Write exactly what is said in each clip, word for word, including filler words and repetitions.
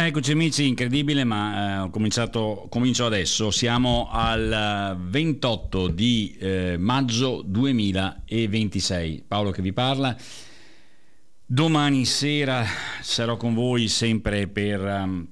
Eccoci amici, incredibile, ma eh, ho cominciato, comincio adesso. Siamo al ventotto di eh, maggio duemilaventisei. Paolo che vi parla. Domani sera sarò con voi sempre per um,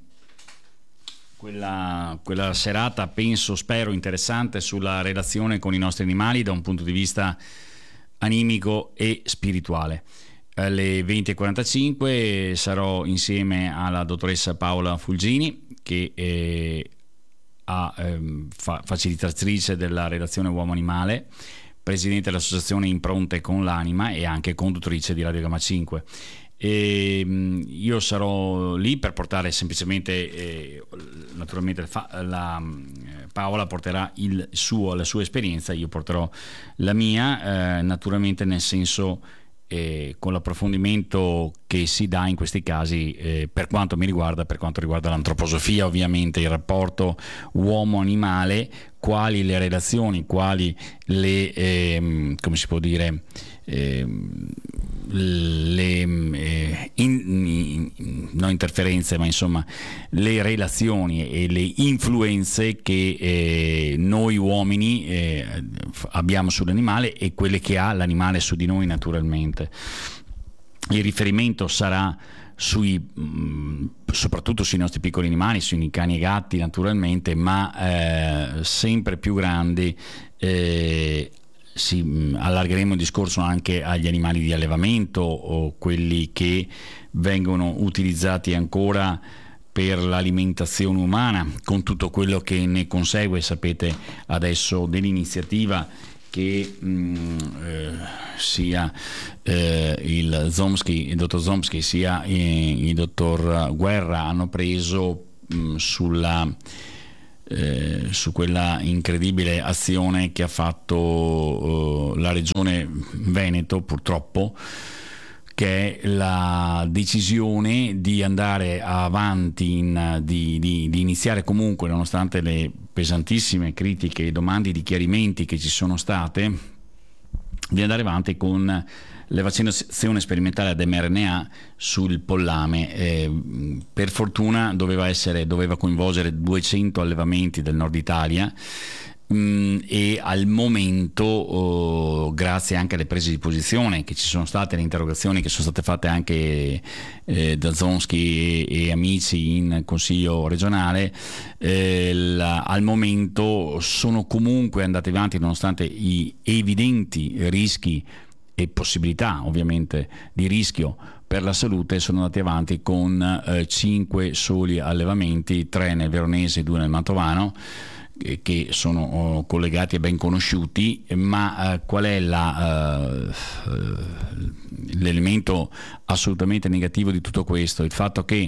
quella, quella serata, penso, spero, interessante sulla relazione con i nostri animali da un punto di vista animico e spirituale. Alle venti e quarantacinque sarò insieme alla dottoressa Paola Fulgini, che è a, ehm, fa, facilitatrice della relazione uomo-animale, presidente dell'associazione Impronte con l'Anima e anche conduttrice di Radio Gamma cinque. E, mh, io sarò lì per portare semplicemente, eh, naturalmente fa, la, eh, Paola porterà il suo, la sua esperienza, io porterò la mia, eh, naturalmente nel senso... E con l'approfondimento che si dà in questi casi, eh, per quanto mi riguarda, per quanto riguarda l'antroposofia, ovviamente il rapporto uomo-animale, quali le relazioni, quali le, eh, come si può dire, eh, le eh, in, in, non interferenze, ma insomma le relazioni e le influenze che eh, noi uomini eh, abbiamo sull'animale e quelle che ha l'animale su di noi, naturalmente. Il riferimento sarà sui mh, soprattutto sui nostri piccoli animali, sui cani e gatti naturalmente, ma eh, sempre più grandi. eh, Sì, allargheremo il discorso anche agli animali di allevamento o quelli che vengono utilizzati ancora per l'alimentazione umana, con tutto quello che ne consegue. Sapete adesso dell'iniziativa che mh, eh, sia eh, il Zomsky, il dottor Zomsky sia eh, il dottor Guerra hanno preso mh, sulla Eh, su quella incredibile azione che ha fatto uh, la regione Veneto, purtroppo, che è la decisione di andare avanti, in, di, di, di iniziare comunque, nonostante le pesantissime critiche e domande di chiarimenti che ci sono state, di andare avanti con la vaccinazione sperimentale ad mRNA sul pollame. Eh, per fortuna doveva essere, doveva coinvolgere duecento allevamenti del nord Italia, mh, e al momento, oh, grazie anche alle prese di posizione che ci sono state, le interrogazioni che sono state fatte anche eh, da Zonsky e, e amici in consiglio regionale, eh, la, al momento sono comunque andati avanti nonostante i evidenti rischi e possibilità ovviamente di rischio per la salute. Sono andati avanti con eh, cinque soli allevamenti, tre nel Veronese e due nel Mantovano, eh, che sono oh, collegati e ben conosciuti. Ma eh, qual è la, eh, l'elemento assolutamente negativo di tutto questo? Il fatto che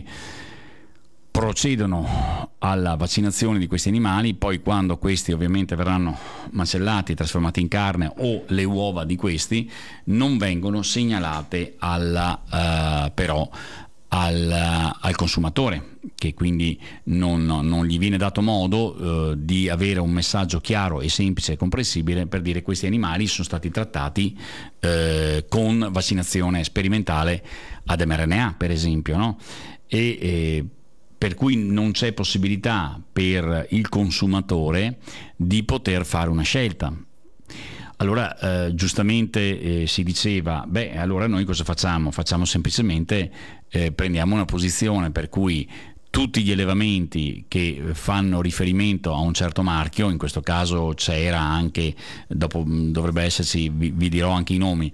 procedono alla vaccinazione di questi animali, poi quando questi ovviamente verranno macellati, trasformati in carne, o le uova di questi non vengono segnalate alla, uh, però al, al consumatore, che quindi non, non gli viene dato modo uh, di avere un messaggio chiaro e semplice e comprensibile per dire: questi animali sono stati trattati uh, con vaccinazione sperimentale ad mRNA, per esempio, no? E, e per cui non c'è possibilità per il consumatore di poter fare una scelta. Allora eh, giustamente eh, si diceva: beh, allora noi cosa facciamo? Facciamo semplicemente, eh, prendiamo una posizione per cui tutti gli allevamenti che fanno riferimento a un certo marchio, in questo caso c'era anche, dopo dovrebbe esserci, vi, vi dirò anche i nomi,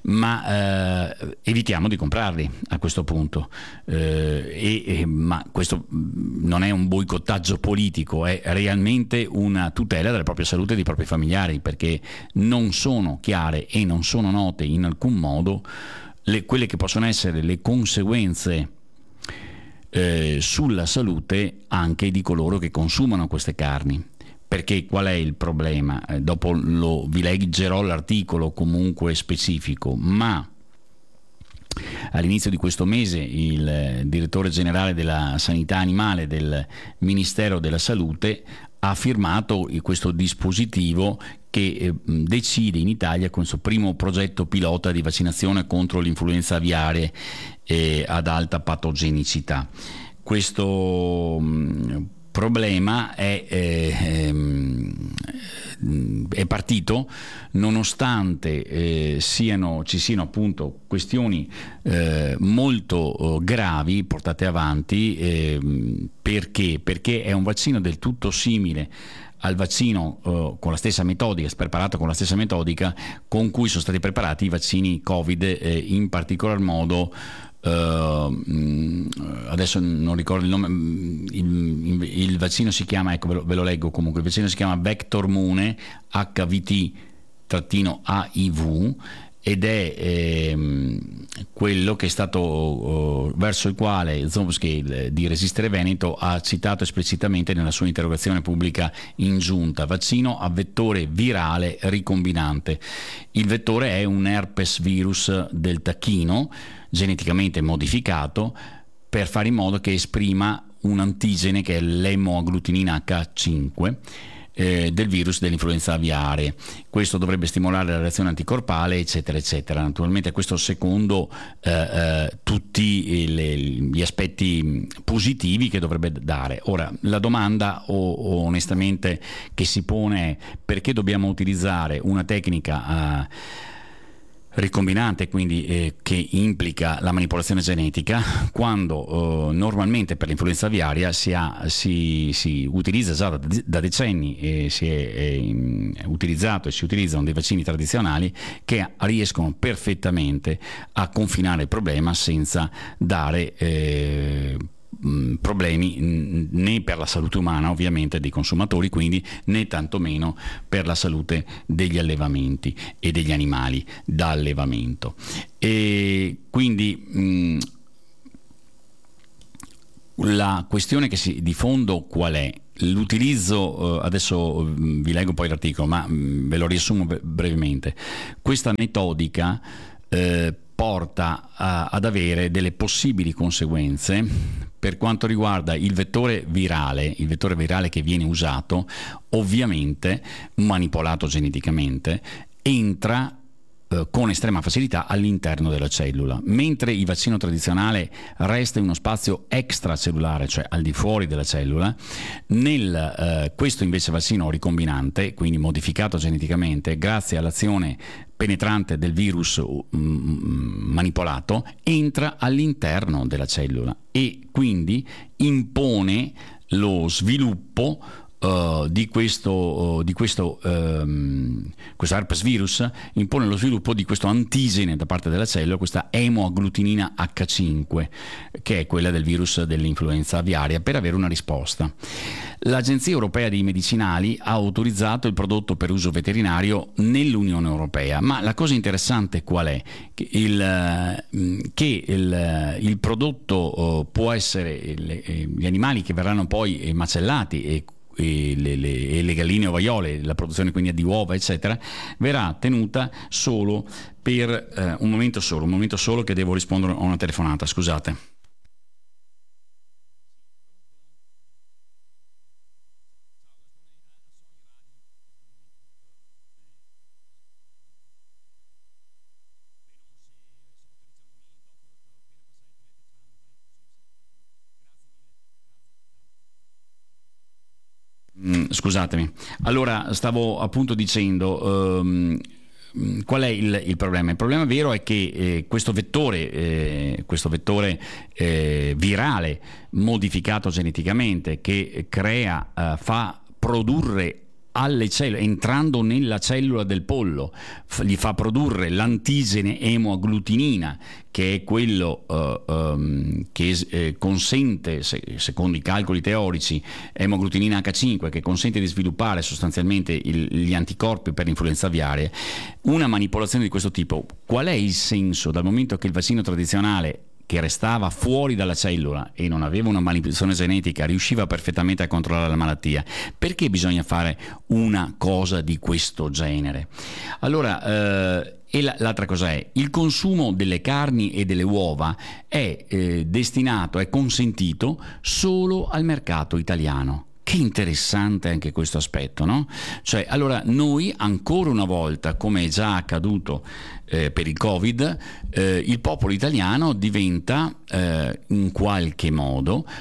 ma eh, evitiamo di comprarli a questo punto. Eh, e, e, ma questo non è un boicottaggio politico, è realmente una tutela della propria salute e dei propri familiari, perché non sono chiare e non sono note in alcun modo le, quelle che possono essere le conseguenze Eh, sulla salute anche di coloro che consumano queste carni. Perché qual è il problema? Eh, dopo lo, vi leggerò l'articolo comunque specifico, ma all'inizio di questo mese il eh, direttore generale della sanità animale del Ministero della Salute ha firmato questo dispositivo che eh, decide in Italia questo primo progetto pilota di vaccinazione contro l'influenza aviare eh, ad alta patogenicità. questo mh, problema è, è, è partito nonostante eh, siano, ci siano appunto questioni eh, molto gravi portate avanti. Eh, perché? Perché è un vaccino del tutto simile al vaccino eh, con la stessa metodica, preparato con la stessa metodica con cui sono stati preparati i vaccini Covid, eh, in particolar modo Uh, adesso non ricordo il nome, il, il vaccino si chiama, ecco ve lo, ve lo leggo comunque, il vaccino si chiama Vector Mune H V T-A I V ed è eh, quello che è stato uh, verso il quale Zomscale di Resistere Veneto ha citato esplicitamente nella sua interrogazione pubblica in giunta: vaccino a vettore virale ricombinante. Il vettore è un herpes virus del tacchino geneticamente modificato per fare in modo che esprima un antigene che è l'emoagglutinina H cinque eh, del virus dell'influenza aviare. Questo dovrebbe stimolare la reazione anticorpale, eccetera eccetera. Naturalmente questo secondo eh, eh, tutti le, gli aspetti positivi che dovrebbe dare. Ora, la domanda o, o onestamente che si pone è: perché dobbiamo utilizzare una tecnica eh, ricombinante, quindi eh, che implica la manipolazione genetica, quando eh, normalmente per l'influenza aviaria si, ha, si, si utilizza già da, da decenni e si è, è utilizzato e si utilizzano dei vaccini tradizionali che riescono perfettamente a confinare il problema senza dare eh, problemi né per la salute umana ovviamente dei consumatori, quindi né tantomeno per la salute degli allevamenti e degli animali da allevamento. E quindi mh, la questione che si, di fondo qual è? L'utilizzo, eh, adesso vi leggo poi l'articolo, ma mh, ve lo riassumo brevemente. Questa metodica eh, porta a, ad avere delle possibili conseguenze per quanto riguarda il vettore virale, il vettore virale che viene usato, ovviamente manipolato geneticamente, entra eh, con estrema facilità all'interno della cellula, mentre il vaccino tradizionale resta in uno spazio extracellulare, cioè al di fuori della cellula. Nel eh, questo invece vaccino ricombinante, quindi modificato geneticamente, grazie all'azione penetrante del virus mm, manipolato, entra all'interno della cellula e quindi impone lo sviluppo uh, di questo, uh, di questo, um, questo herpes virus, impone lo sviluppo di questo antigene da parte della cellula, questa emoagglutinina H cinque, che è quella del virus dell'influenza aviaria, per avere una risposta. L'Agenzia Europea dei Medicinali ha autorizzato il prodotto per uso veterinario nell'Unione Europea, ma la cosa interessante qual è? Che il, che il, il prodotto può essere, gli animali che verranno poi macellati e E le, le, e le galline ovaiole, la produzione quindi di uova eccetera, verrà tenuta solo per eh, un momento solo, un momento solo che devo rispondere a una telefonata, scusate. Scusatemi. Allora, stavo appunto dicendo um, qual è il, il problema. Il problema vero è che eh, questo vettore, eh, questo vettore eh, virale modificato geneticamente, che crea, eh, fa produrre alle cellule, entrando nella cellula del pollo, gli fa produrre l'antigene emoagglutinina, che è quello uh, um, che eh, consente, se, secondo i calcoli teorici, emoagglutinina H cinque, che consente di sviluppare sostanzialmente il, gli anticorpi per l'influenza aviaria. Una manipolazione di questo tipo, qual è il senso? Dal momento che il vaccino tradizionale, che restava fuori dalla cellula e non aveva una manipolazione genetica, riusciva perfettamente a controllare la malattia, perché bisogna fare una cosa di questo genere? Allora, eh, e l'altra cosa è, il consumo delle carni e delle uova è eh, destinato, è consentito solo al mercato italiano. Che interessante anche questo aspetto, no? Cioè, allora noi ancora una volta, come è già accaduto eh, per il Covid, eh, il popolo italiano diventa eh, in qualche modo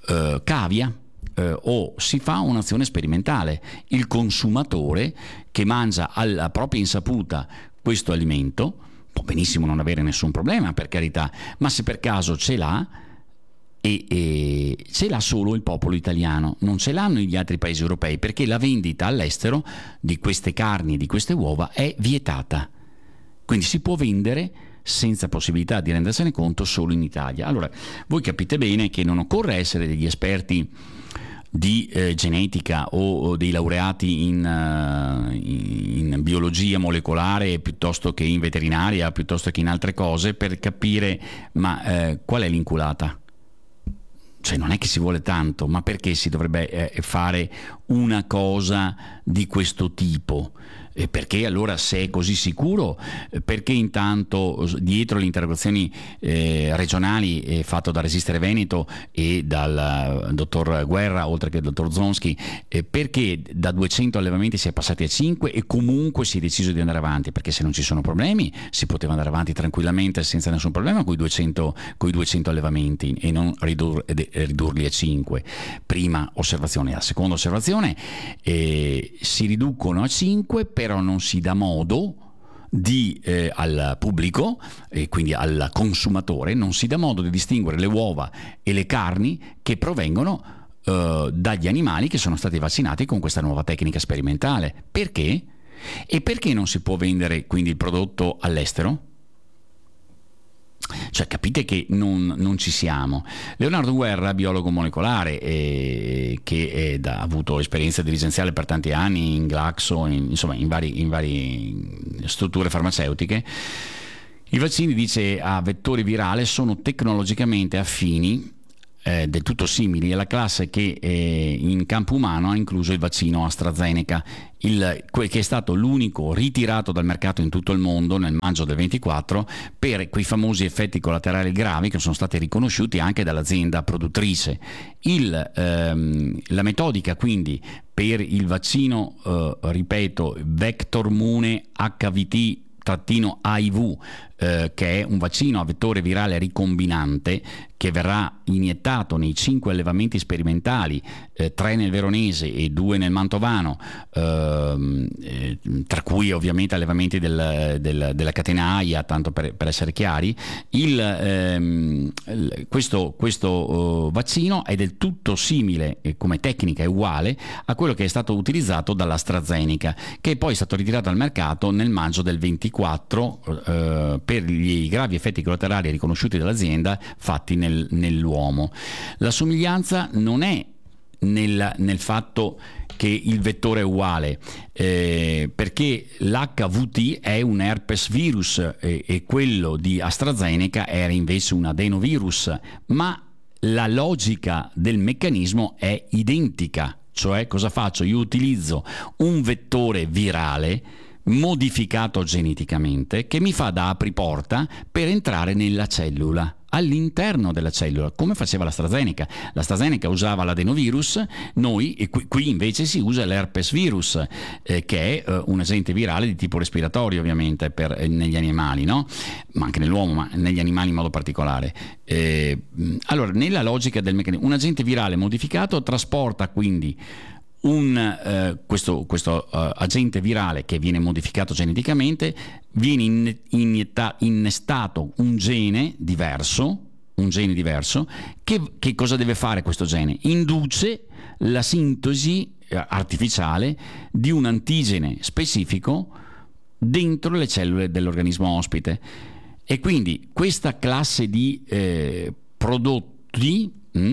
eh, cavia eh, o si fa un'azione sperimentale. Il consumatore che mangia alla propria insaputa questo alimento può benissimo non avere nessun problema, per carità, ma se per caso ce l'ha, e, e ce l'ha solo il popolo italiano, non ce l'hanno gli altri paesi europei, perché la vendita all'estero di queste carni, di queste uova è vietata, quindi si può vendere senza possibilità di rendersene conto solo in Italia. Allora voi capite bene che non occorre essere degli esperti di eh, genetica o, o dei laureati in, uh, in biologia molecolare piuttosto che in veterinaria, piuttosto che in altre cose, per capire ma eh, qual è l'inculata. Cioè non è che si vuole tanto, ma perché si dovrebbe eh, fare una cosa di questo tipo? Eh, perché allora, se è così sicuro, eh, perché intanto dietro le interrogazioni eh, regionali eh, fatte da Resistere Veneto e dal uh, dottor Guerra, oltre che dal dottor Zonski, eh, perché da duecento allevamenti si è passati a cinque e comunque si è deciso di andare avanti? Perché se non ci sono problemi si poteva andare avanti tranquillamente senza nessun problema con i duecento, con i duecento allevamenti e non ridur, ridurli a cinque. Prima osservazione. La seconda osservazione, eh, si riducono a cinque, però non si dà modo di, eh, al pubblico e quindi al consumatore, non si dà modo di distinguere le uova e le carni che provengono eh, dagli animali che sono stati vaccinati con questa nuova tecnica sperimentale. Perché? E perché non si può vendere quindi il prodotto all'estero? Cioè capite che non, non ci siamo. Leonardo Guerra, biologo molecolare eh, che è da, ha avuto esperienza dirigenziale per tanti anni in Glaxo, in, insomma in varie in vari strutture farmaceutiche, i vaccini, dice, a vettore virale sono tecnologicamente affini, Eh, del tutto simili alla classe che eh, in campo umano ha incluso il vaccino AstraZeneca, il, che è stato l'unico ritirato dal mercato in tutto il mondo nel maggio del ventiquattro per quei famosi effetti collaterali gravi che sono stati riconosciuti anche dall'azienda produttrice. Il, ehm, la metodica quindi per il vaccino, eh, ripeto, Vectormune H V T A I V, eh, che è un vaccino a vettore virale ricombinante che verrà iniettato nei cinque allevamenti sperimentali, eh, tre nel Veronese e due nel Mantovano, ehm, eh, tra cui ovviamente allevamenti del, del, della catena AIA, tanto per, per essere chiari. Il, ehm, questo questo uh, vaccino è del tutto simile, eh, come tecnica è uguale a quello che è stato utilizzato dall'AstraZeneca, che è poi stato ritirato dal mercato nel maggio del ventiquattro eh, per gli gravi effetti collaterali riconosciuti dall'azienda fatti nel, nell'uomo. La somiglianza non è nel, nel fatto che il vettore è uguale, eh, perché l'H V T è un herpes virus eh, e quello di AstraZeneca era invece un adenovirus, ma la logica del meccanismo è identica. Cioè, cosa faccio? Io utilizzo un vettore virale modificato geneticamente che mi fa da apriporta per entrare nella cellula, all'interno della cellula, come faceva l'AstraZeneca. L'AstraZeneca usava l'adenovirus, noi e qui, qui invece si usa l'herpes virus, eh, che è eh, un agente virale di tipo respiratorio, ovviamente, per, eh, negli animali, no? Ma anche nell'uomo, ma negli animali in modo particolare. Eh, allora, nella logica del meccanismo, un agente virale modificato trasporta quindi Un, eh, questo, questo uh, agente virale che viene modificato geneticamente, viene in, inietta, innestato un gene diverso, un gene diverso che, che cosa deve fare questo gene? Induce la sintesi eh, artificiale di un antigene specifico dentro le cellule dell'organismo ospite, e quindi questa classe di eh, prodotti Mm,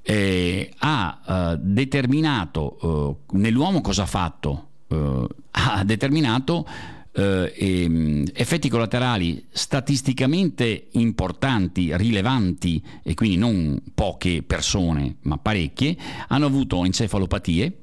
eh, ha uh, determinato uh, nell'uomo cosa ha fatto? Uh, ha determinato uh, ehm, effetti collaterali statisticamente importanti, rilevanti, e quindi non poche persone ma parecchie hanno avuto encefalopatie,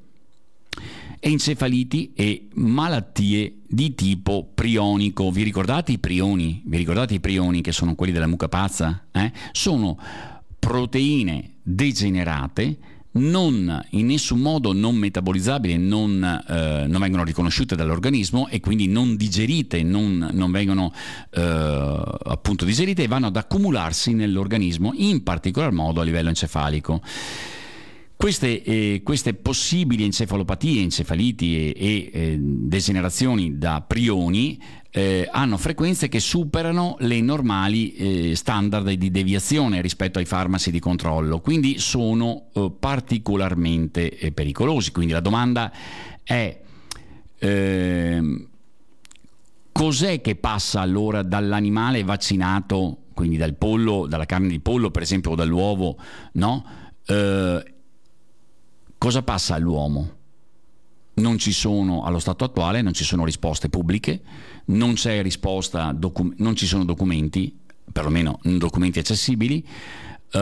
encefaliti e malattie di tipo prionico. Vi ricordate i prioni? Vi ricordate i prioni, che sono quelli della mucca pazza? Eh? Sono proteine degenerate non in nessun modo non metabolizzabili, non, eh, non vengono riconosciute dall'organismo e quindi non digerite, non, non vengono eh, appunto digerite e vanno ad accumularsi nell'organismo, in particolar modo a livello encefalico. Queste, eh, queste possibili encefalopatie, encefaliti e, e eh, degenerazioni da prioni eh, hanno frequenze che superano le normali eh, standard di deviazione rispetto ai farmaci di controllo, quindi sono eh, particolarmente eh, pericolosi. Quindi la domanda è: eh, cos'è che passa allora dall'animale vaccinato, quindi dal pollo, dalla carne di pollo per esempio o dall'uovo, no? Eh, Cosa passa all'uomo? Non ci sono, allo stato attuale, non ci sono risposte pubbliche, non c'è risposta, docu- non ci sono documenti, perlomeno documenti accessibili. Uh,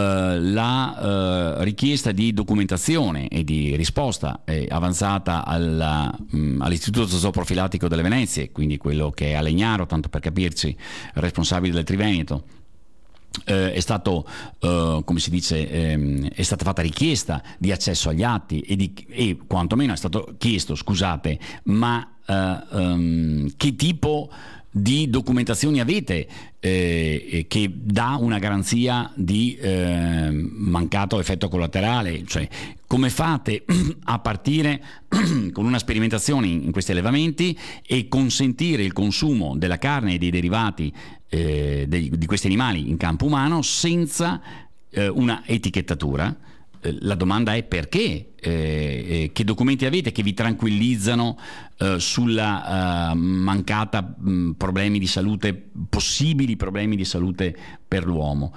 la uh, richiesta di documentazione e di risposta è avanzata alla, mh, all'Istituto Zooprofilattico delle Venezie, quindi quello che è a Legnaro, tanto per capirci, responsabile del Triveneto. Uh, è stato, uh, come si dice, ehm, è stata fatta richiesta di accesso agli atti e, di, e quantomeno è stato chiesto, scusate, ma uh, um, che tipo di documentazioni avete eh, che dà una garanzia di eh, mancato effetto collaterale, cioè come fate a partire con una sperimentazione in questi allevamenti e consentire il consumo della carne e dei derivati eh, dei, di questi animali in campo umano senza eh, una etichettatura? La domanda è perché, eh, che documenti avete che vi tranquillizzano eh, sulla eh, mancata mh, problemi di salute, possibili problemi di salute per l'uomo.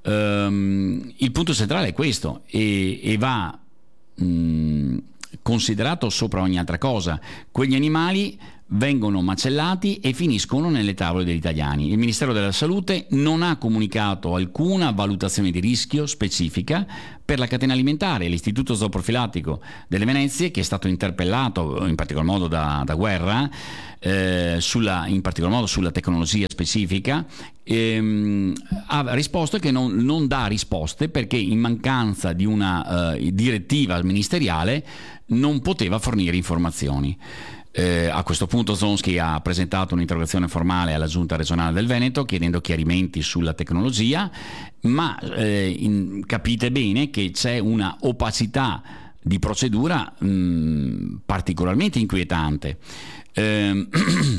Um, il punto centrale è questo e, e va mh, considerato sopra ogni altra cosa. Quegli animali vengono macellati e finiscono nelle tavole degli italiani. Il Ministero della Salute non ha comunicato alcuna valutazione di rischio specifica per la catena alimentare. L'Istituto Zooprofilattico delle Venezie, che è stato interpellato in particolar modo da, da Guerra, eh, sulla, in particolar modo sulla tecnologia specifica, ehm, ha risposto che non, non dà risposte perché in mancanza di una eh, direttiva ministeriale non poteva fornire informazioni. Eh, a questo punto Zonski ha presentato un'interrogazione formale alla Giunta regionale del Veneto chiedendo chiarimenti sulla tecnologia, ma eh, in, capite bene che c'è una opacità di procedura mh, particolarmente inquietante. Eh,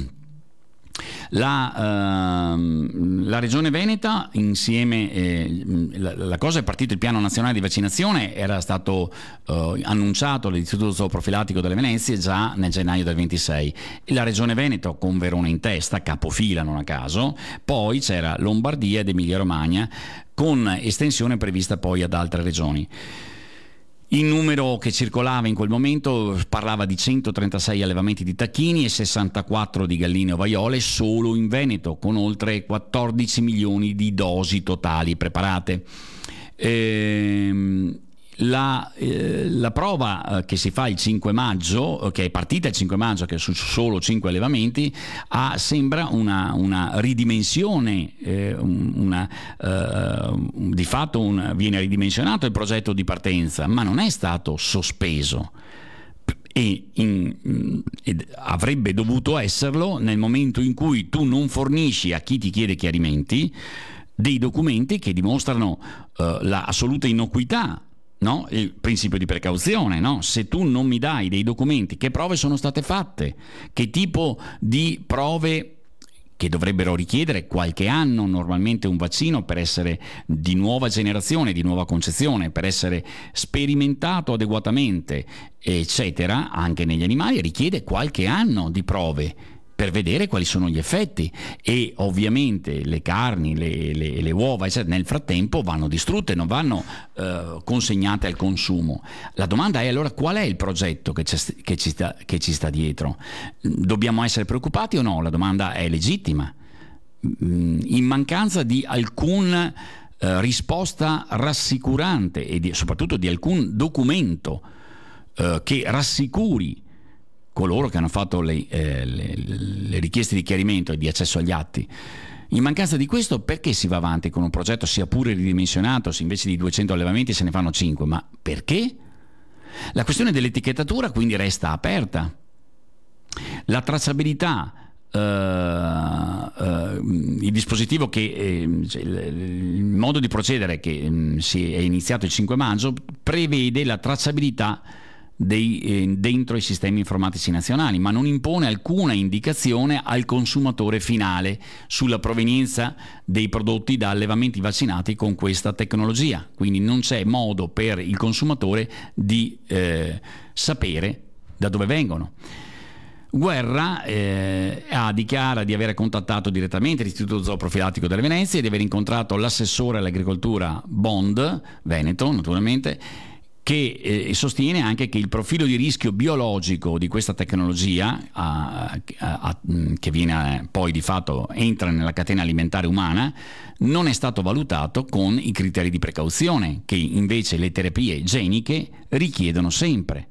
La, uh, la Regione Veneta insieme, eh, la, la cosa è partita, il piano nazionale di vaccinazione era stato uh, annunciato all'Istituto Zooprofilattico delle Venezie già nel gennaio del ventisei, e la Regione Veneto con Verona in testa, capofila non a caso, poi c'era Lombardia ed Emilia Romagna con estensione prevista poi ad altre regioni. Il numero che circolava in quel momento parlava di centotrentasei allevamenti di tacchini e sessantaquattro di galline ovaiole solo in Veneto, con oltre quattordici milioni di dosi totali preparate. Ehm, la, eh, la prova eh, che si fa il cinque maggio, eh, che è partita il cinque maggio, che su solo cinque allevamenti, ha, sembra una, una ridimensione, eh, una, eh, di fatto un, viene ridimensionato il progetto di partenza, ma non è stato sospeso. E, in, ed avrebbe dovuto esserlo nel momento in cui tu non fornisci a chi ti chiede chiarimenti dei documenti che dimostrano eh, l'assoluta innocuità, no? Il principio di precauzione, no? Se tu non mi dai dei documenti, che prove sono state fatte, che tipo di prove, che dovrebbero richiedere qualche anno normalmente un vaccino per essere di nuova generazione, di nuova concezione, per essere sperimentato adeguatamente, eccetera, anche negli animali, richiede qualche anno di prove per vedere quali sono gli effetti, e ovviamente le carni, le, le, le uova, eccetera, nel frattempo vanno distrutte, non vanno eh, consegnate al consumo. La domanda è allora: qual è il progetto che, che, ci sta, che ci sta dietro? Dobbiamo essere preoccupati o no? La domanda è legittima. In mancanza di alcun eh, risposta rassicurante e di, soprattutto di alcun documento eh, che rassicuri coloro che hanno fatto le, eh, le, le richieste di chiarimento e di accesso agli atti, in mancanza di questo, perché si va avanti con un progetto sia pure ridimensionato? Se invece di duecento allevamenti se ne fanno cinque, ma perché? La questione dell'etichettatura quindi resta aperta. La tracciabilità, uh, uh, il dispositivo che, eh, cioè, il, il modo di procedere che um, si è iniziato il cinque maggio prevede la tracciabilità Dei, eh, dentro i sistemi informatici nazionali, ma non impone alcuna indicazione al consumatore finale sulla provenienza dei prodotti da allevamenti vaccinati con questa tecnologia. Quindi non c'è modo per il consumatore di eh, sapere da dove vengono. Guerra eh, ha dichiara di aver contattato direttamente l'Istituto Zooprofilattico delle Venezie e di aver incontrato l'assessore all'agricoltura Bond, Veneto naturalmente, che eh, sostiene anche che il profilo di rischio biologico di questa tecnologia, a, a, a, che viene poi di fatto entra nella catena alimentare umana, non è stato valutato con i criteri di precauzione che invece le terapie geniche richiedono sempre.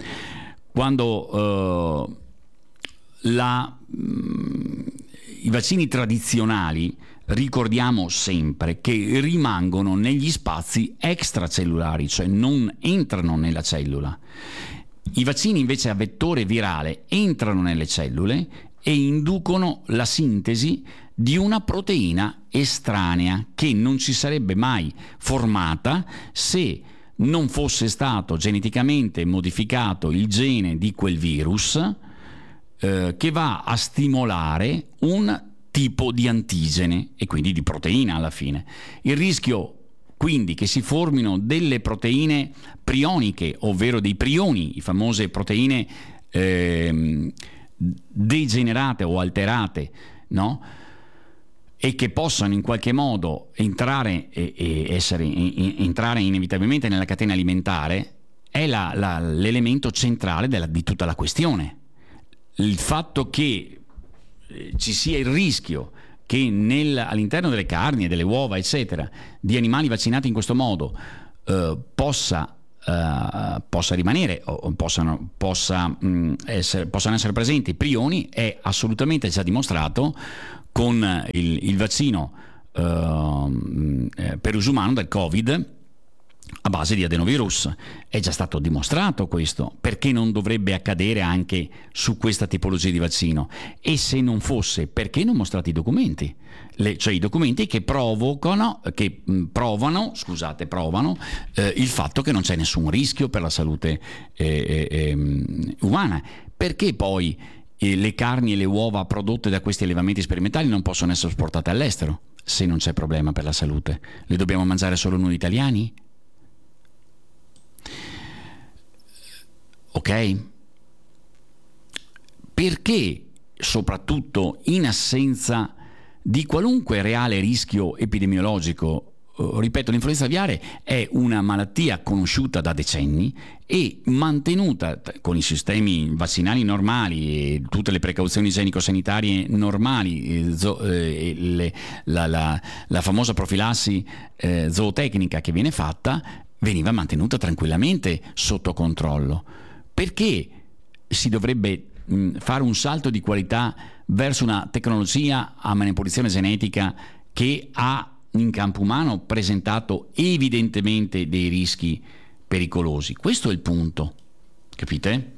Quando eh, la, mh, i vaccini tradizionali, ricordiamo sempre che rimangono negli spazi extracellulari, cioè non entrano nella cellula. I vaccini invece a vettore virale entrano nelle cellule e inducono la sintesi di una proteina estranea che non si sarebbe mai formata se non fosse stato geneticamente modificato il gene di quel virus eh, che va a stimolare un tipo di antigene e quindi di proteina alla fine. Il rischio quindi che si formino delle proteine prioniche, ovvero dei prioni, le famose proteine eh, degenerate o alterate, no? E che possano in qualche modo entrare e, e essere, in, entrare inevitabilmente nella catena alimentare, è la, la, l'elemento centrale della, di tutta la questione. Il fatto che ci sia il rischio che nel, all'interno delle carni e delle uova eccetera di animali vaccinati in questo modo eh, possa, eh, possa rimanere o possano, possa, mh, essere, possano essere presenti prioni è assolutamente già dimostrato con il, il vaccino eh, per uso umano del Covid a base di adenovirus. È già stato dimostrato questo, perché non dovrebbe accadere anche su questa tipologia di vaccino? E se non fosse, perché non mostrate i documenti? Le, cioè i documenti che provocano, che mh, provano, scusate, provano eh, il fatto che non c'è nessun rischio per la salute eh, eh, umana. Perché poi eh, le carni e le uova prodotte da questi allevamenti sperimentali non possono essere esportate all'estero se non c'è problema per la salute? Le dobbiamo mangiare solo noi italiani? Ok? Perché, soprattutto in assenza di qualunque reale rischio epidemiologico, eh, ripeto, l'influenza aviare è una malattia conosciuta da decenni e mantenuta con i sistemi vaccinali normali e tutte le precauzioni igienico-sanitarie normali, eh, zo, eh, le, la, la, la famosa profilassi eh, zootecnica che viene fatta, veniva mantenuta tranquillamente sotto controllo. Perché si dovrebbe mh, fare un salto di qualità verso una tecnologia a manipolazione genetica che ha in campo umano presentato evidentemente dei rischi pericolosi? Questo è il punto, capite?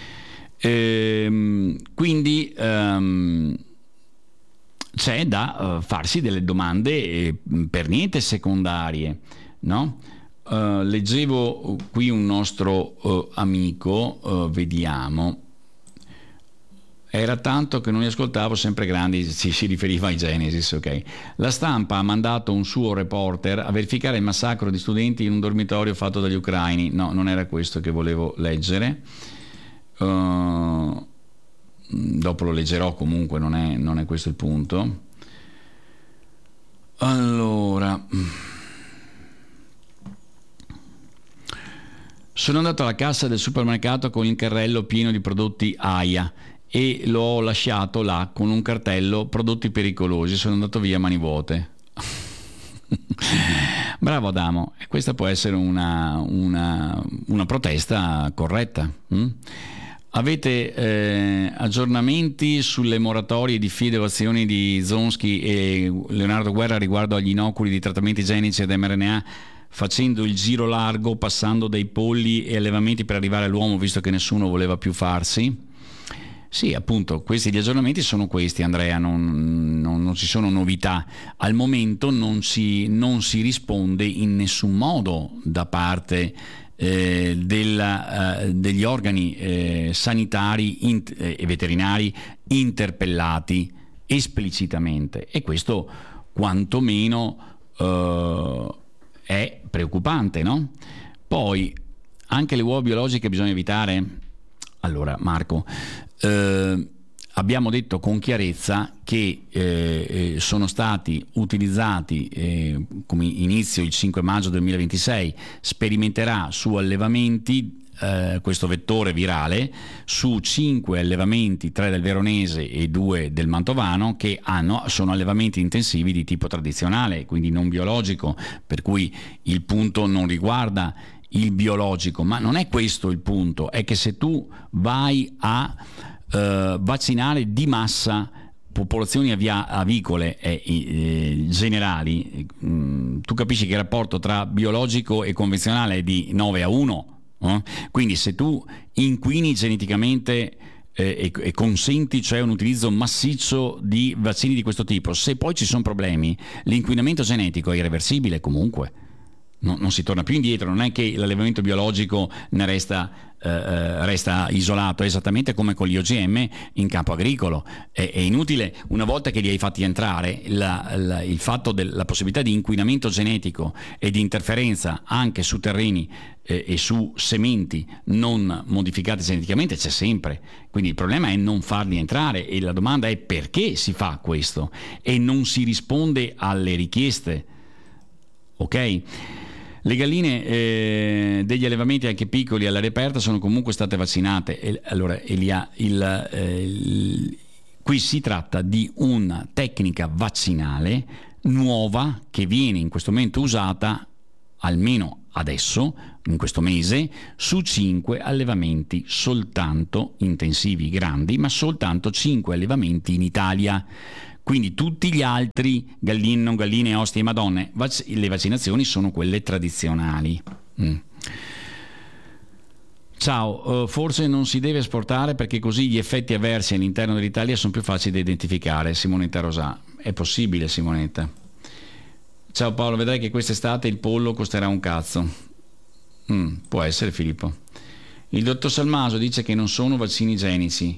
Ehm, quindi ehm, c'è da uh, farsi delle domande eh, per niente secondarie, no? Uh, leggevo qui un nostro uh, amico, uh, vediamo, era tanto che non li ascoltavo, sempre grandi, si, si riferiva ai Genesis, ok. La Stampa ha mandato un suo reporter a verificare il massacro di studenti in un dormitorio fatto dagli ucraini. No, non era questo che volevo leggere, uh, dopo lo leggerò, comunque non è, non è questo il punto. Allora, sono andato alla cassa del supermercato con il carrello pieno di prodotti A I A e l'ho lasciato là con un cartello prodotti pericolosi. Sono andato via a mani vuote. Bravo Adamo, questa può essere una, una, una protesta corretta. hm? Avete eh, aggiornamenti sulle moratorie di fide o azioni di Zonski e Leonardo Guerra riguardo agli inoculi di trattamenti genici ed emme erre enne a facendo il giro largo, passando dai polli e allevamenti per arrivare all'uomo, visto che nessuno voleva più farsi. Sì, appunto, questi gli aggiornamenti sono questi, Andrea, non, non, non ci sono novità. Al momento non si, non si risponde in nessun modo da parte eh, della, eh, degli organi eh, sanitari in, eh, e veterinari interpellati esplicitamente, e questo quantomeno eh, è preoccupante, no? Poi, anche le uova biologiche bisogna evitare? Allora, Marco, eh, abbiamo detto con chiarezza che eh, sono stati utilizzati, eh, come inizio il cinque maggio duemilaventisei, sperimenterà su allevamenti eh, questo vettore virale su cinque allevamenti, tre del Veronese e due del Mantovano, che hanno, sono allevamenti intensivi di tipo tradizionale, quindi non biologico, per cui il punto non riguarda il biologico, ma non è questo il punto, è che se tu vai a eh, vaccinare di massa popolazioni avia- avicole e eh, generali, mh, tu capisci che il rapporto tra biologico e convenzionale è di nove a uno, eh? Quindi se tu inquini geneticamente eh, e, e consenti, cioè, un utilizzo massiccio di vaccini di questo tipo, se poi ci sono problemi, l'inquinamento genetico è irreversibile comunque. No, non si torna più indietro, non è che l'allevamento biologico ne resta, eh, resta isolato, è esattamente come con gli O G M in campo agricolo. È, è inutile, una volta che li hai fatti entrare, la, la, il fatto della possibilità di inquinamento genetico e di interferenza anche su terreni eh, e su sementi non modificate geneticamente c'è sempre. Quindi il problema è non farli entrare, e la domanda è perché si fa questo e non si risponde alle richieste. Ok? Le galline eh, degli allevamenti anche piccoli all'aria aperta sono comunque state vaccinate. E, allora, Elia, il, eh, il, qui si tratta di una tecnica vaccinale nuova che viene in questo momento usata, almeno adesso, in questo mese, su cinque allevamenti soltanto intensivi grandi, ma soltanto cinque allevamenti in Italia. Quindi tutti gli altri, galline, non galline, ostie e madonne, vac- le vaccinazioni sono quelle tradizionali. Mm. Ciao, uh, forse non si deve esportare perché così gli effetti avversi all'interno dell'Italia sono più facili da identificare. Simonetta Rosà. È possibile, Simonetta. Ciao Paolo, vedrai che quest'estate il pollo costerà un cazzo. Mm, può essere, Filippo. Il dottor Salmaso dice che non sono vaccini igienici.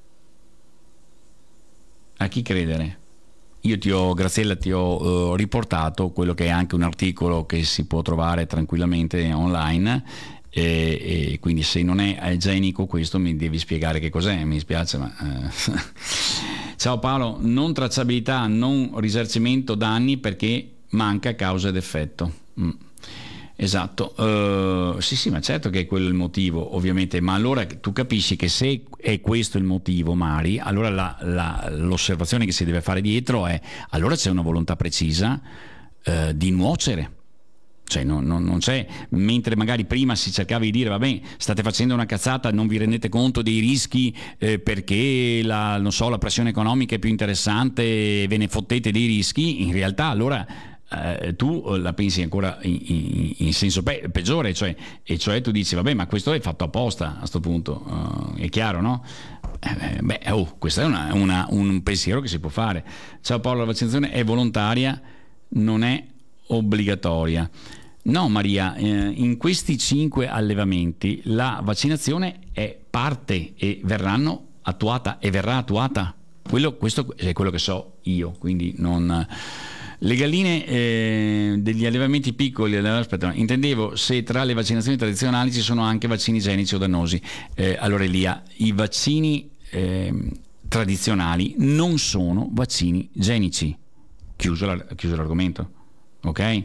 A chi credere? Io ti ho, Graziella, ti ho uh, riportato quello che è anche un articolo che si può trovare tranquillamente online, e, e quindi se non è igienico questo mi devi spiegare che cos'è, mi spiace ma... Uh. Ciao Paolo, non tracciabilità, non risarcimento danni perché manca causa ed effetto. Mm. Esatto, uh, sì sì, ma certo che è quello il motivo, ovviamente, ma allora tu capisci che se è questo il motivo, Mari, allora la, la, l'osservazione che si deve fare dietro è: allora c'è una volontà precisa uh, di nuocere. Cioè non, non, non c'è, mentre magari prima si cercava di dire vabbè, state facendo una cazzata, non vi rendete conto dei rischi eh, perché la, non so, la pressione economica è più interessante, ve ne fottete dei rischi, in realtà allora eh, tu la pensi ancora in, in, in senso pe- peggiore, cioè, e cioè tu dici vabbè, ma questo è fatto apposta a sto punto, uh, è chiaro, no? Eh, beh, oh, questo è una, una, un pensiero che si può fare. Ciao Paolo, la vaccinazione è volontaria, non è obbligatoria. No Maria, eh, in questi cinque allevamenti la vaccinazione è parte e verranno attuata e verrà attuata. Quello, questo è quello che so io, quindi non... Le galline eh, degli allevamenti piccoli, aspetta, intendevo se tra le vaccinazioni tradizionali ci sono anche vaccini igienici o dannosi. Eh, allora Elia, i vaccini eh, tradizionali non sono vaccini igienici. Chiuso, la, chiuso l'argomento, ok?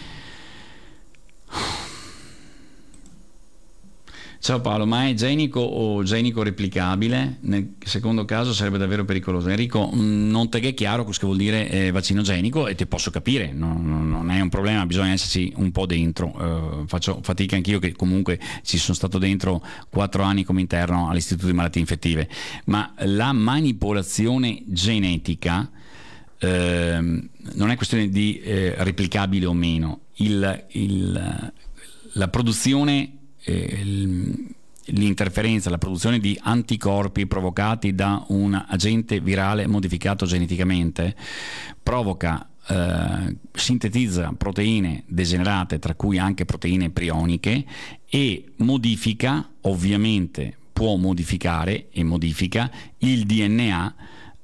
Ciao Paolo, ma è igienico o igienico replicabile? Nel secondo caso sarebbe davvero pericoloso. Enrico, non te è chiaro cosa vuol dire eh, vaccino igienico, e ti posso capire, no, no, non è un problema, bisogna esserci un po' dentro. Uh, faccio fatica anch'io, che comunque ci sono stato dentro quattro anni come interno all'Istituto di Malattie Infettive, ma la manipolazione genetica eh, non è questione di eh, replicabile o meno, il, il, la produzione, eh, il, l'interferenza, la produzione di anticorpi provocati da un agente virale modificato geneticamente provoca, eh, sintetizza proteine degenerate, tra cui anche proteine prioniche, e modifica, ovviamente può modificare e modifica il D N A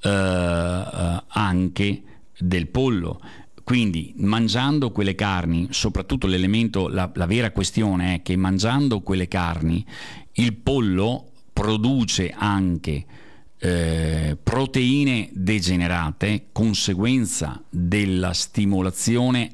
eh, anche del pollo. Quindi mangiando quelle carni, soprattutto l'elemento, la, la vera questione è che mangiando quelle carni il pollo produce anche eh, proteine degenerate, conseguenza della stimolazione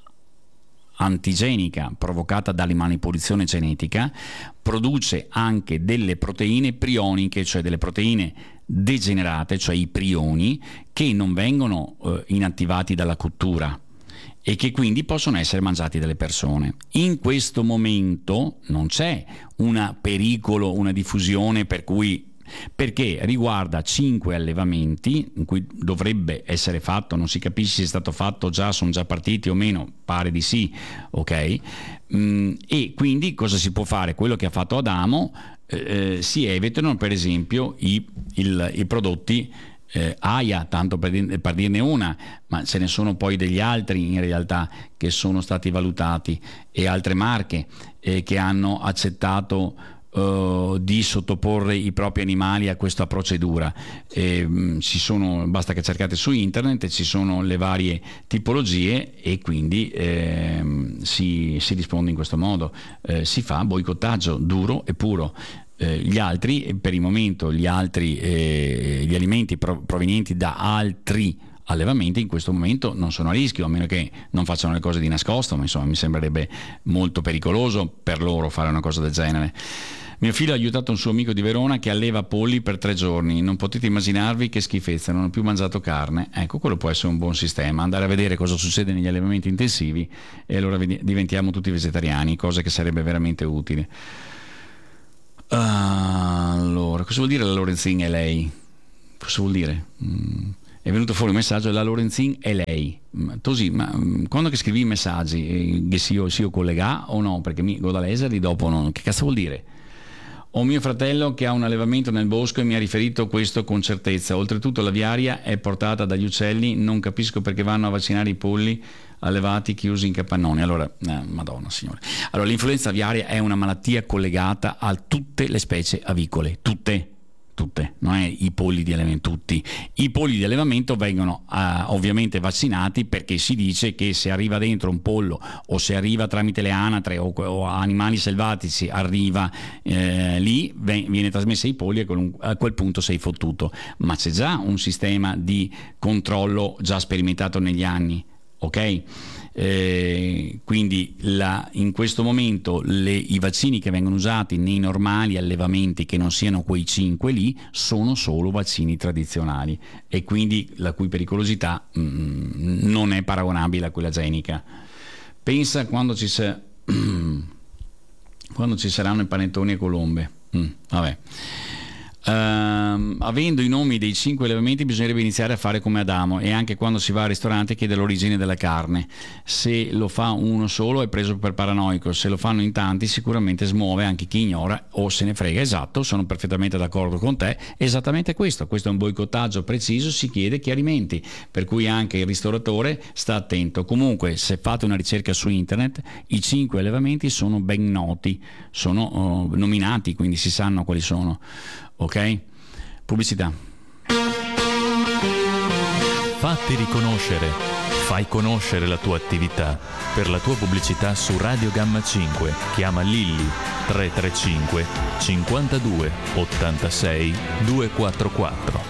antigenica provocata dalla manipolazione genetica, produce anche delle proteine prioniche, cioè delle proteine degenerate, cioè i prioni, che non vengono eh, inattivati dalla cottura e che quindi possono essere mangiati dalle persone. In questo momento non c'è un pericolo, una diffusione per cui, perché riguarda cinque allevamenti in cui dovrebbe essere fatto, non si capisce se è stato fatto già, sono già partiti o meno, pare di sì, ok? Mm, e quindi cosa si può fare? Quello che ha fatto Adamo, eh, si evitano per esempio i, il, i prodotti eh, Aia, tanto per, per dirne una, ma ce ne sono poi degli altri in realtà che sono stati valutati, e altre marche eh, che hanno accettato Uh, di sottoporre i propri animali a questa procedura. E, mh, ci sono, basta che cercate su internet, ci sono le varie tipologie e quindi eh, si, si risponde in questo modo, eh, si fa boicottaggio duro e puro. Eh, gli altri, per il momento gli altri eh, gli alimenti pro- provenienti da altri allevamenti in questo momento non sono a rischio, a meno che non facciano le cose di nascosto, ma insomma mi sembrerebbe molto pericoloso per loro fare una cosa del genere. Mio figlio ha aiutato un suo amico di Verona che alleva polli per tre giorni, non potete immaginarvi che schifezza, non ho più mangiato carne. Ecco, quello può essere un buon sistema, andare a vedere cosa succede negli allevamenti intensivi e allora diventiamo tutti vegetariani, cosa che sarebbe veramente utile. Allora, cosa vuol dire la Lorenzin è lei? Cosa vuol dire? Mm. È venuto fuori un messaggio, la Lorenzin è lei. Così, ma quando che scrivi i messaggi, che sia io, io collega o no? Perché mi godo a leggerli dopo, no? Che cazzo vuol dire? Ho mio fratello che ha un allevamento nel bosco e mi ha riferito questo con certezza. Oltretutto la viaria è portata dagli uccelli, non capisco perché vanno a vaccinare i polli allevati chiusi in capannoni. Allora, eh, madonna signore. Allora, l'influenza aviaria è una malattia collegata a tutte le specie avicole, tutte. tutte, non è i polli di allevamento, tutti. I polli di allevamento vengono uh, ovviamente vaccinati, perché si dice che se arriva dentro un pollo o se arriva tramite le anatre o, o animali selvatici, arriva eh, lì, ven- viene trasmessa ai polli e con un, a quel punto sei fottuto. Ma c'è già un sistema di controllo già sperimentato negli anni, ok? Eh, quindi la, in questo momento le, i vaccini che vengono usati nei normali allevamenti, che non siano quei cinque lì, sono solo vaccini tradizionali e quindi la cui pericolosità mm, non è paragonabile a quella genica. Pensa quando ci, sa- quando ci saranno i panettoni e colombe. Mm, vabbè. Uh, avendo i nomi dei cinque allevamenti bisognerebbe iniziare a fare come Adamo, e anche quando si va al ristorante chiede l'origine della carne. Se lo fa uno solo è preso per paranoico, se lo fanno in tanti sicuramente smuove anche chi ignora o se ne frega. Esatto, sono perfettamente d'accordo con te, esattamente questo questo è un boicottaggio preciso, si chiede chiarimenti, per cui anche il ristoratore sta attento. Comunque, se fate una ricerca su internet, i cinque allevamenti sono ben noti, sono uh, nominati, quindi si sanno quali sono. Ok? Pubblicità. Fatti riconoscere. Fai conoscere la tua attività. Per la tua pubblicità su Radio Gamma cinque chiama Lilli tre tre cinque cinquantadue ottantasei duecentoquarantaquattro.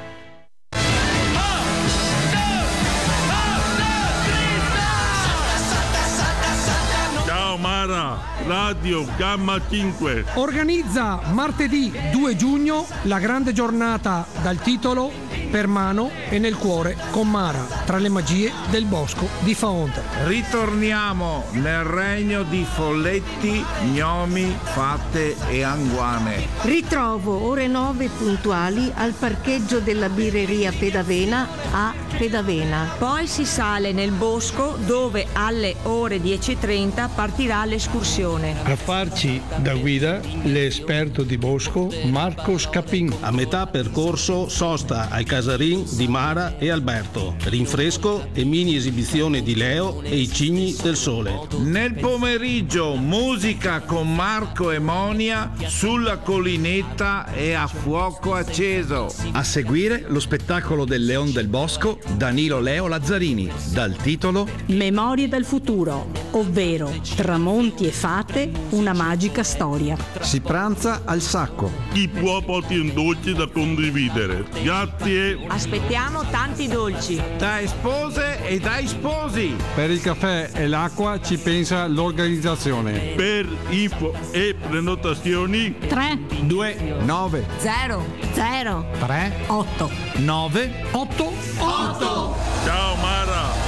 Radio Gamma cinque organizza martedì due giugno la grande giornata dal titolo per mano e nel cuore con Mara, tra le magie del bosco di Faonta. Ritorniamo nel regno di folletti, gnomi, fate e anguane. Ritrovo ore nove puntuali al parcheggio della birreria Pedavena a Pedavena. Poi si sale nel bosco dove alle ore dieci e trenta partirà l'escursione. A farci da guida l'esperto di bosco Marco Scapin. A metà percorso sosta al casarin di Mara e Alberto, rinfresco e mini esibizione di Leo e i cigni del sole. Nel pomeriggio musica con Marco e Monia sulla collinetta e a fuoco acceso. A seguire lo spettacolo del Leon del Bosco Danilo Leo Lazzarini dal titolo Memorie del futuro, ovvero Tramonti e fate, una magica storia. Si pranza al Sacco. Chi può porti un dolce da condividere. Grazie. Aspettiamo tanti dolci. Dai spose e dai sposi. Per il caffè e l'acqua ci pensa l'organizzazione. Per info e prenotazioni tre due nove zero zero tre otto nove otto otto. Ciao Mara.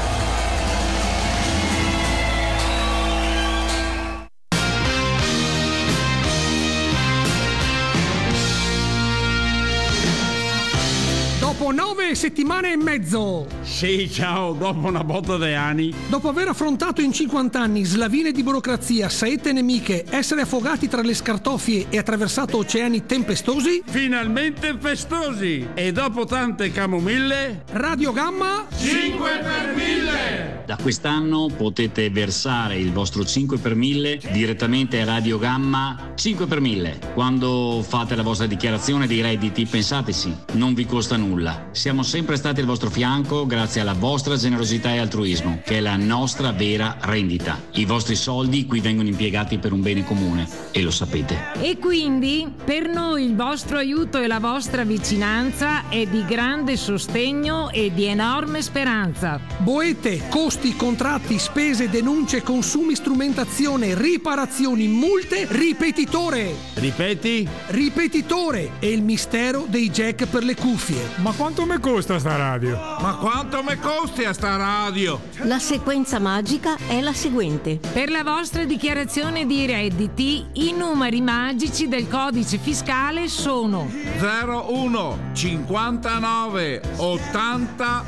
Dopo nove settimane e mezzo, Sì, ciao, dopo una botta di anni. dopo aver affrontato in cinquanta anni slavine di burocrazia, saette nemiche, essere affogati tra le scartoffie e attraversato oceani tempestosi, Finalmente festosi. E dopo tante camomille, Radio Gamma cinque per mille. Da quest'anno potete versare il vostro cinque per mille direttamente a Radio Gamma cinque per mille. Quando fate la vostra dichiarazione dei redditi, pensateci, non vi costa nulla. Siamo sempre stati al vostro fianco grazie alla vostra generosità e altruismo, che è la nostra vera rendita. I vostri soldi qui vengono impiegati per un bene comune e lo sapete. E quindi per noi il vostro aiuto e la vostra vicinanza è di grande sostegno e di enorme speranza. boete, costi, contratti, spese, denunce, consumi, strumentazione, riparazioni, multe, ripetitore. ripeti? Ripetitore è il mistero dei jack per le cuffie. Ma quanto mi costa sta radio? Ma quanto mi costi a sta radio? La sequenza magica è la seguente. Per la vostra dichiarazione di redditi, i numeri magici del codice fiscale sono zero uno cinquantanove ottanta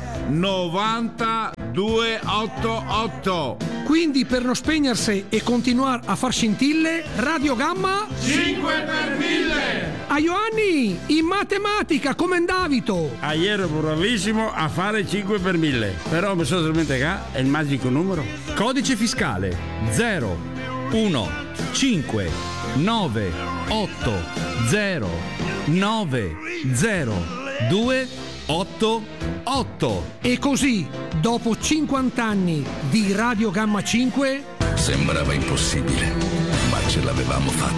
novanta duecentottantotto. Quindi per non spegnersi e continuare a far scintille, Radio Gamma cinque per mille. a Ioanni in matematica come Davito. Ah, ieri ero bravissimo a fare cinque per mille. Però mi sono dimenticato è il magico numero. Codice fiscale zero uno cinque nove otto zero nove zero due otto otto. E così, dopo cinquanta anni di Radio Gamma cinque, sembrava impossibile, ma ce l'avevamo fatta.